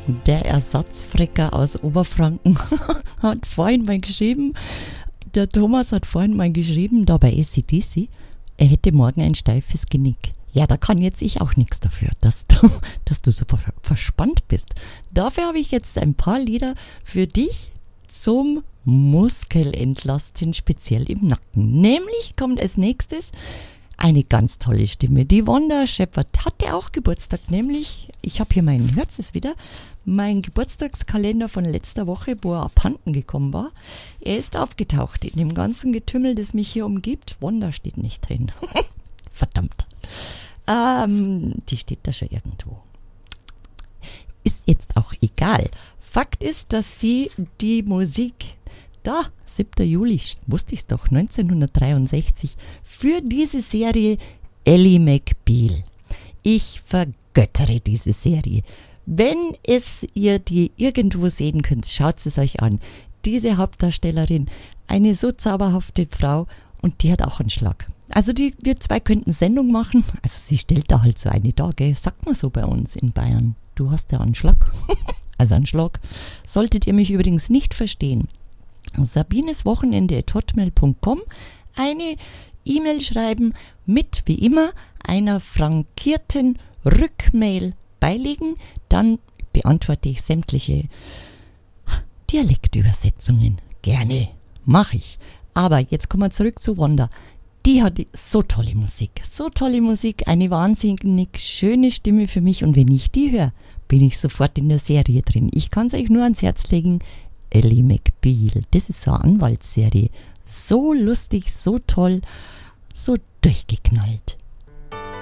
Der Ersatzfrecker aus Oberfranken hat vorhin mal geschrieben, der Thomas hat vorhin mal geschrieben, da bei AC/DC, er hätte morgen ein steifes Genick. Ja, da kann jetzt ich auch nichts dafür, dass du so verspannt bist. Dafür habe ich jetzt ein paar Lieder für dich zum Muskelentlasten, speziell im Nacken. Nämlich kommt als nächstes eine ganz tolle Stimme. Die Wanda Shepherd hatte auch Geburtstag, nämlich, ich habe hier hört es wieder, mein Geburtstagskalender von letzter Woche, wo er abhanden gekommen war. Er ist aufgetaucht in dem ganzen Getümmel, das mich hier umgibt. Wanda steht nicht drin. Verdammt. Die steht da schon irgendwo. Ist jetzt auch egal. Fakt ist, dass sie die Musik, 7. Juli, wusste ich es doch, 1963, für diese Serie Ally McBeal. Ich vergöttere diese Serie. Wenn ihr die irgendwo sehen könnt, schaut es euch an. Diese Hauptdarstellerin, eine so zauberhafte Frau, und die hat auch einen Schlag. Also wir zwei könnten Sendung machen. Also sie stellt da halt so eine da, gell? Sagt man so bei uns in Bayern. Du hast ja einen Schlag. Also einen Schlag. Solltet ihr mich übrigens nicht verstehen. sabineswochenende@hotmail.com eine E-Mail schreiben mit, wie immer, einer frankierten Rückmail beilegen. Dann beantworte ich sämtliche Dialektübersetzungen. Gerne, mache ich. Aber jetzt kommen wir zurück zu Wanda. Die hat so tolle Musik, eine wahnsinnig schöne Stimme für mich. Und wenn ich die höre, bin ich sofort in der Serie drin. Ich kann es euch nur ans Herz legen, Ally McBeal. Das ist so eine Anwaltsserie. So lustig, so toll, so durchgeknallt.